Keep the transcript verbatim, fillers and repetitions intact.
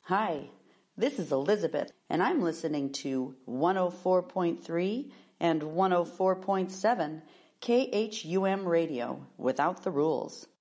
Hi, this is Elizabeth, and I'm listening to one oh four point three and one oh four point seven K H U M Radio, Without the Rules.